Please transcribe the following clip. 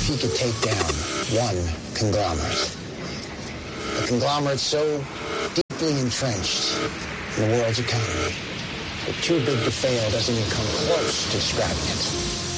if he could take down one conglomerate. A conglomerate so deeply entrenched in the world's economy that too big to fail doesn't even come close to describing it.